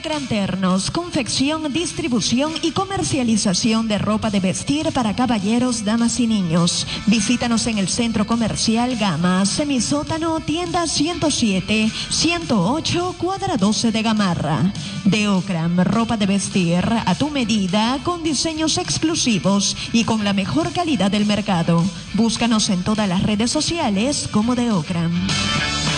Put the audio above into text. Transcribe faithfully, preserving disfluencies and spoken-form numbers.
Ocran Ternos, confección, distribución y comercialización de ropa de vestir para caballeros, damas y niños. Visítanos en el Centro Comercial Gama, Semisótano, tienda ciento siete, ciento ocho, cuadra doce de Gamarra. De Ocran, ropa de vestir a tu medida, con diseños exclusivos y con la mejor calidad del mercado. Búscanos en todas las redes sociales como De Ocran.